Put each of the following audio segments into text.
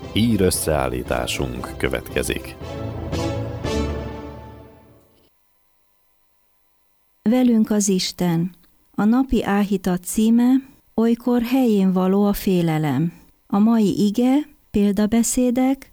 Ír összeállításunk következik. Velünk az Isten. A napi áhítat címe: olykor helyén való a félelem. A mai ige, példabeszédek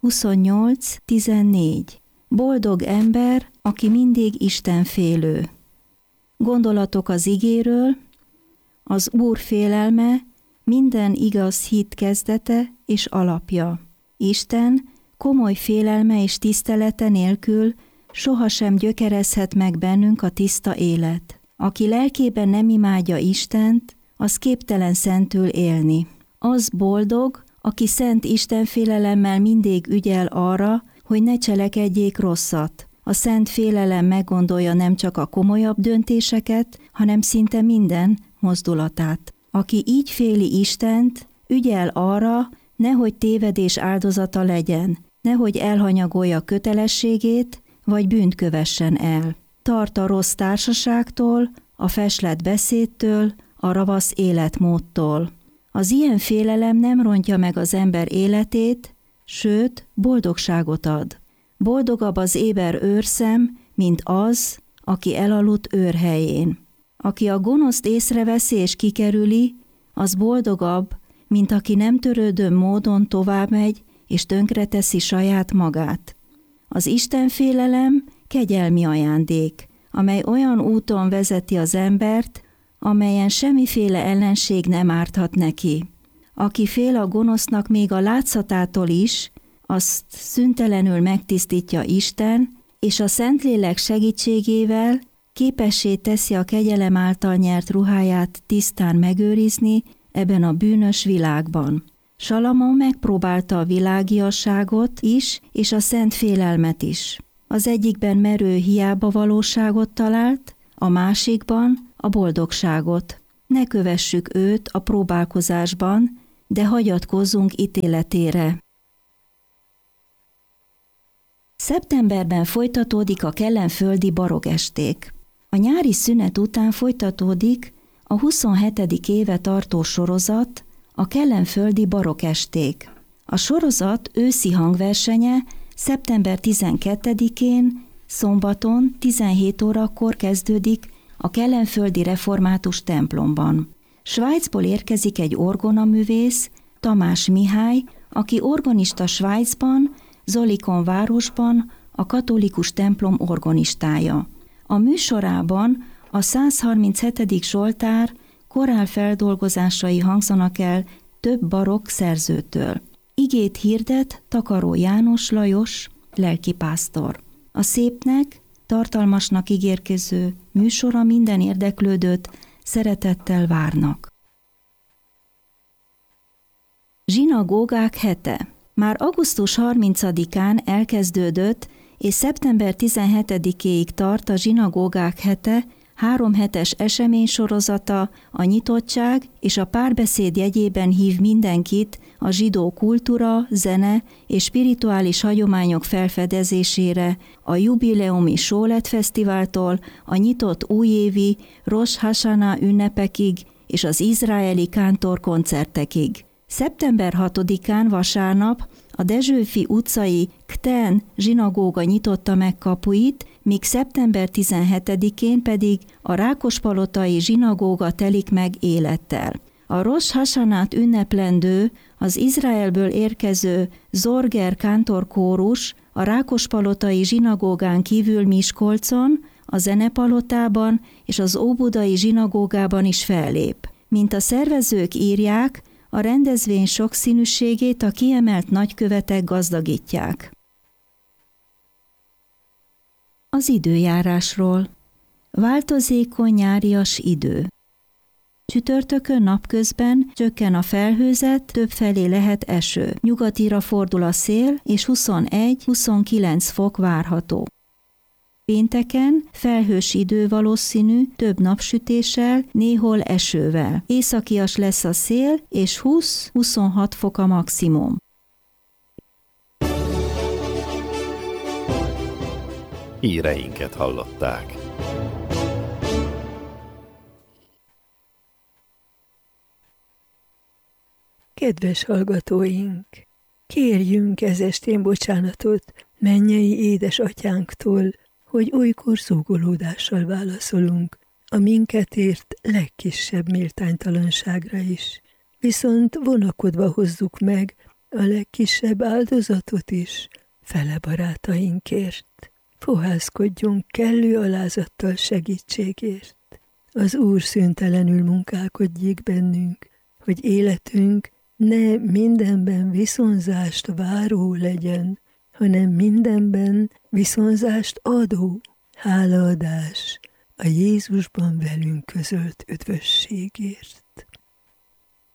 28:14. Boldog ember, aki mindig istenfélő. Gondolatok az igéről: az Úr félelme minden igaz hit kezdete és alapja. Isten komoly félelme és tisztelete nélkül sohasem gyökerezhet meg bennünk a tiszta élet. Aki lelkében nem imádja Istent, az képtelen szentül élni. Az boldog, aki szent istenfélelemmel mindig ügyel arra, hogy ne cselekedjék rosszat. A szent félelem meggondolja nem csak a komolyabb döntéseket, hanem szinte minden mozdulatát. Aki így féli Istent, ügyel arra, nehogy tévedés áldozata legyen, nehogy elhanyagolja kötelességét, vagy bűnt kövessen el. Tart a rossz társaságtól, a feslet beszédtől, a ravasz életmódtól. Az ilyen félelem nem rontja meg az ember életét, sőt, boldogságot ad. Boldogabb az éber őrszem, mint az, aki elaludt őrhelyén. Aki a gonoszt észreveszi és kikerüli, az boldogabb, mint aki nem törődő módon továbbmegy és tönkreteszi saját magát. Az istenfélelem kegyelmi ajándék, amely olyan úton vezeti az embert, amelyen semmiféle ellenség nem árthat neki. Aki fél a gonosznak még a látszatától is, azt szüntelenül megtisztítja Isten, és a Szentlélek segítségével képessé teszi a kegyelem által nyert ruháját tisztán megőrizni ebben a bűnös világban. Salamon megpróbálta a világiasságot is, és a szent félelmet is. Az egyikben merő hiába valóságot talált, a másikban a boldogságot. Ne kövessük őt a próbálkozásban, de hagyatkozzunk ítéletére. Szeptemberben folytatódik a kellenföldi barogesték. A nyári szünet után folytatódik a 27. éve tartó sorozat, a kellenföldi barokesték. A sorozat őszi hangversenye szeptember 12-én, szombaton 17 órakor kezdődik a kellenföldi református templomban. Svájcból érkezik egy orgonaművész, Tamás Mihály, aki orgonista Svájcban, Zolikon városban a katolikus templom orgonistája. A műsorában a 137. Zsoltár korálfeldolgozásai hangzanak el több barokk szerzőtől. Igét hirdet Takaró János Lajos, lelkipásztor. A szépnek, tartalmasnak ígérkező műsora minden érdeklődőt szeretettel várnak. Zsinagógák hete. Már augusztus 30-án elkezdődött, és szeptember 17-éig tart a zsinagógák hete, 3 hetes eseménysorozata, a nyitottság és a párbeszéd jegyében hív mindenkit a zsidó kultúra, zene és spirituális hagyományok felfedezésére, a jubileumi Sólet Fesztiváltól a nyitott újévi Rosh Hashanah ünnepekig és az izraeli kántorkoncertekig. Szeptember 6-án vasárnap a Dezsőfi utcai Kten zsinagóga nyitotta meg kapuit, míg szeptember 17-én pedig a Rákospalotai zsinagóga telik meg élettel. A Rosh Hashanát ünneplendő, az Izraelből érkező Zorger kántorkórus a Rákospalotai zsinagógán kívül Miskolcon, a Zenepalotában és az Óbudai zsinagógában is fellép. Mint a szervezők írják, a rendezvény sokszínűségét a kiemelt nagykövetek gazdagítják. Az időjárásról. Változékony nyárias idő. Csütörtökön napközben csökken a felhőzet, többfelé lehet eső. Nyugatira fordul a szél, és 21-29 fok várható. Pénteken felhős idő valószínű, több napsütéssel, néhol esővel. Északias lesz a szél, és 20-26 fok a maximum. Híreinket hallották. Kedves hallgatóink! Kérjünk ezestén bocsánatot mennyei édesatyánktól, hogy olykor szógolódással válaszolunk a minket ért legkisebb méltánytalanságra is. Viszont vonakodva hozzuk meg a legkisebb áldozatot is fele barátainkért. Fohászkodjunk kellő alázattal segítségért. Az Úr szüntelenül munkálkodjék bennünk, hogy életünk ne mindenben viszonzást váró legyen, hanem mindenben viszonzást adó. Hálaadás a Jézusban velünk közölt üdvösségért.